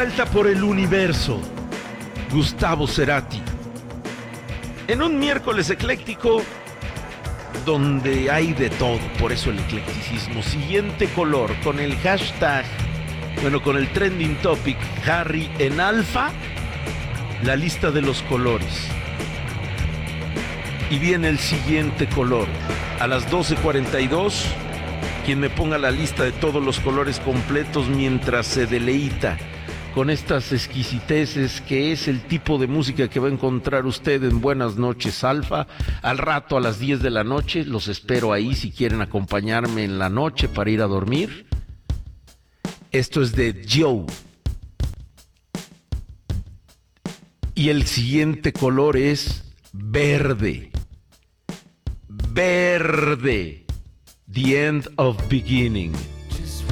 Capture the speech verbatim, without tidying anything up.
vuelta por el universo, Gustavo Cerati. En un miércoles ecléctico donde hay de todo, por eso el eclecticismo. Siguiente color, con el hashtag, bueno, con el trending topic Harry en alfa, la lista de los colores. Y viene el siguiente color. A las doce cuarenta y dos, quien me ponga la lista de todos los colores completos mientras se deleita con estas exquisiteces que es el tipo de música que va a encontrar usted en Buenas Noches Alfa. Al rato a las diez de la noche, los espero ahí si quieren acompañarme en la noche para ir a dormir. Esto es de Joe. Y el siguiente color es verde. Verde. The End of Beginning.